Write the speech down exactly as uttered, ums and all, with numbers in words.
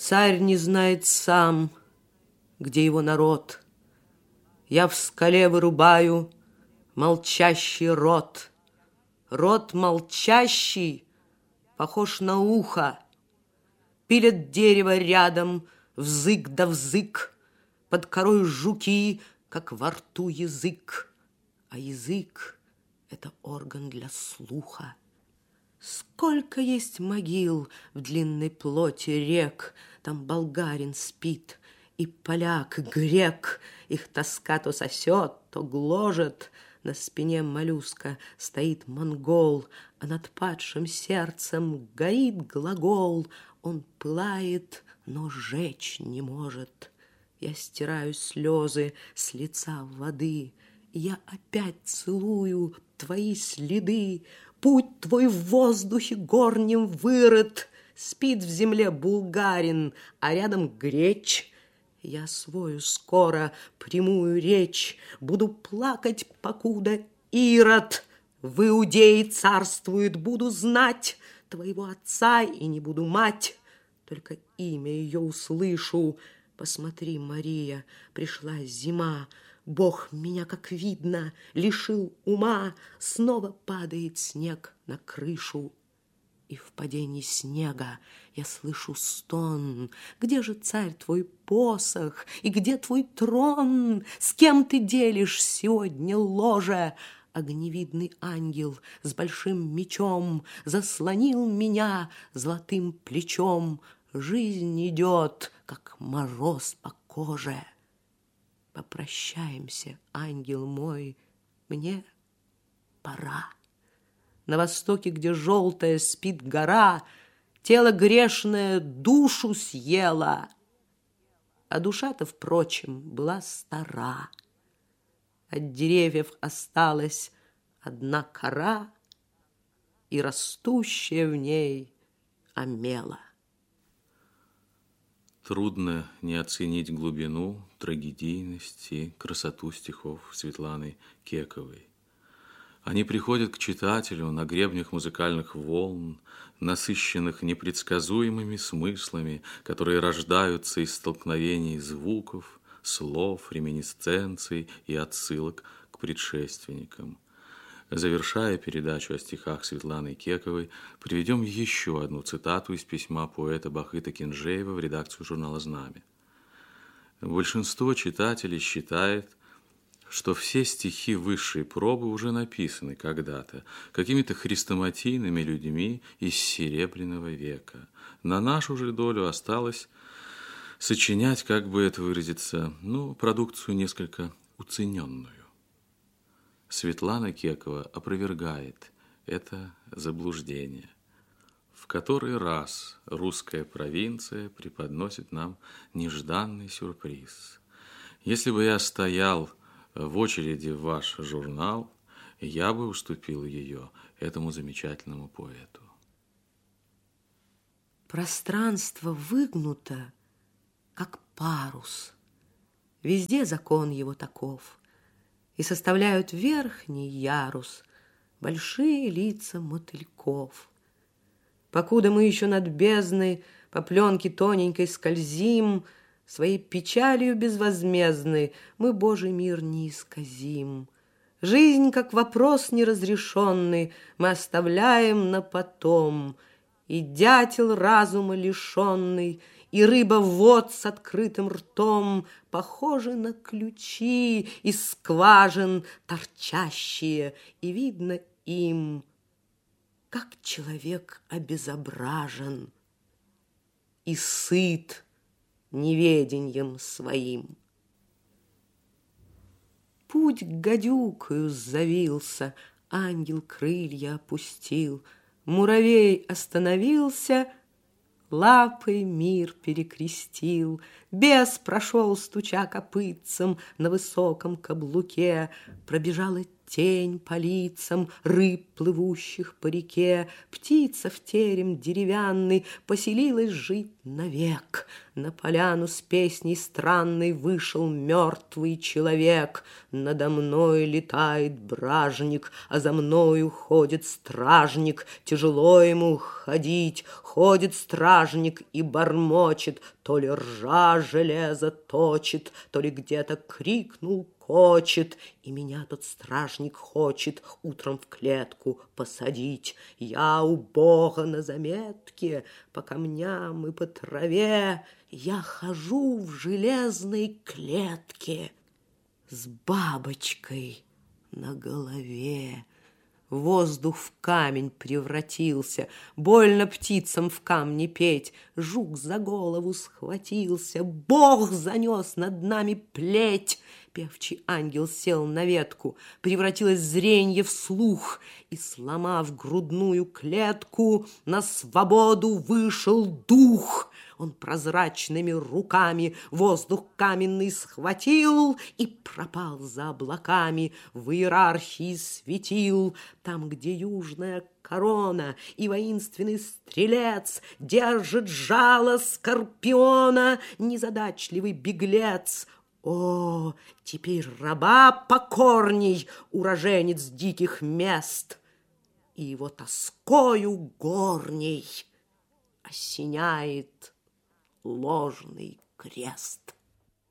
Царь не знает сам, где его народ. Я в скале вырубаю молчащий рот. Рот молчащий похож на ухо. Пилят дерево рядом, взык да взык. Под корой жуки, как во рту язык. А язык — это орган для слуха. Сколько есть могил в длинной плоти рек, там болгарин спит, и поляк, грек. Их тоска то сосет, то гложет. На спине моллюска стоит монгол, а над падшим сердцем горит глагол. Он пылает, но жечь не может. Я стираю слезы с лица воды, и я опять целую твои следы. Путь твой в воздухе горнем вырыт, спит в земле булгарин, а рядом греч. Я свою скоро прямую речь буду плакать, покуда Ирод в Иудее царствует. Буду знать твоего отца и не буду мать, только имя ее услышу. Посмотри, Мария, пришла зима, Бог меня, как видно, лишил ума. Снова падает снег на крышу, и в падении снега я слышу стон. Где же, царь, твой посох, и где твой трон? С кем ты делишь сегодня ложе? Огневидный ангел с большим мечом заслонил меня золотым плечом. Жизнь идет, как мороз по коже. Попрощаемся, ангел мой, мне пора. На востоке, где желтая спит гора, тело грешное душу съело, а душа-то, впрочем, была стара. От деревьев осталась одна кора, и растущая в ней омела. Трудно не оценить глубину, трагедийность и красоту стихов Светланы Кековой. Они приходят к читателю на гребнях музыкальных волн, насыщенных непредсказуемыми смыслами, которые рождаются из столкновений звуков, слов, реминисценций и отсылок к предшественникам. Завершая передачу о стихах Светланы Кековой, приведем еще одну цитату из письма поэта Бахыта Кинжеева в редакцию журнала «Знамя». Большинство читателей считает, что все стихи высшей пробы уже написаны когда-то какими-то хрестоматийными людьми из Серебряного века. На нашу же долю осталось сочинять, как бы это выразиться, ну, продукцию несколько уцененную. Светлана Кекова опровергает это заблуждение. В который раз русская провинция преподносит нам нежданный сюрприз. Если бы я стоял в очереди в ваш журнал, я бы уступил ее этому замечательному поэту. Пространство выгнуто, как парус. Везде закон его таков. И составляют верхний ярус большие лица мотыльков. Покуда мы еще над бездной по пленке тоненькой скользим, своей печалью безвозмездной мы Божий мир не исказим. Жизнь, как вопрос неразрешенный, мы оставляем на потом. И дятел разума лишенный, и рыба вод с открытым ртом похожи на ключи из скважин торчащие, и видно им, как человек обезображен и сыт неведеньем своим. Путь к гадюкою завился, ангел крылья опустил, муравей остановился, лапой мир перекрестил, бес прошел, стуча копытцем на высоком каблуке, пробежала Тень по лицам рыб, плывущих по реке, птица в терем деревянный поселилась жить навек. На поляну с песней странной вышел мертвый человек. Надо мной летает бражник, а за мною ходит стражник. Тяжело ему ходить, ходит стражник и бормочет, то ли ржа железо точит, то ли где-то крикнул кочет, и меня тот стражник хочет утром в клетку посадить. Я у Бога на заметке, по камням и по траве я хожу в железной клетке с бабочкой на голове. Воздух в камень превратился, больно птицам в камне петь. Жук за голову схватился, Бог занес над нами плеть. Певчий ангел сел на ветку, превратилось зренье в слух, и, сломав грудную клетку, на свободу вышел дух. Он прозрачными руками воздух каменный схватил и пропал за облаками в иерархии светил. Там, где южная корона и воинственный стрелец держит жало скорпиона, незадачливый беглец. О, теперь раба покорней, уроженец диких мест, и его тоскою горней осеняет ложный крест.